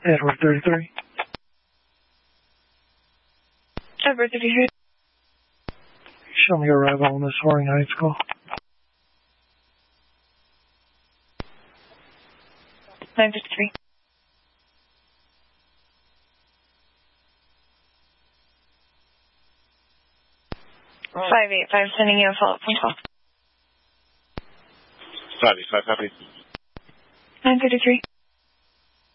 Edward 33. Edward 33. Show me arrival on this Soaring Heights call. 953. 585, sending you a follow-up phone call. 585, copy. 953.